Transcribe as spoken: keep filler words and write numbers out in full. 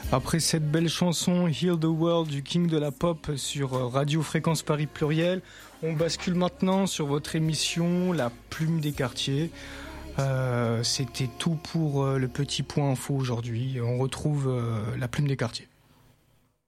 Après cette belle chanson Heal the World du King de la Pop sur Radio Fréquence Paris Pluriel, on bascule maintenant sur votre émission La Plume des Quartiers. Euh, c'était tout pour euh, le petit point info aujourd'hui. On retrouve euh, La Plume des Quartiers.